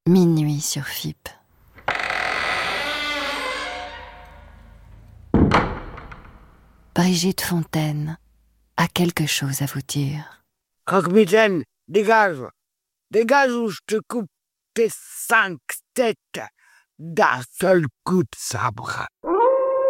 Minuit sur FIP. Brigitte Fontaine a quelque chose à vous dire. Croque-mitaine, dégage! Dégage ou je te coupe tes 5 têtes d'un seul coup de sabre.